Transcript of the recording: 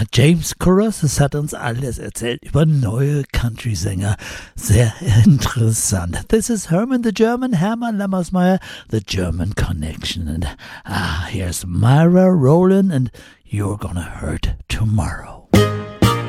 James Carruthers hat uns alles erzählt über neue Country-Sänger. Sehr interessant. This is Herman the German, Hermann Lammersmeyer, the German Connection. And here's Myra Rowland and You're Gonna Hurt Tomorrow.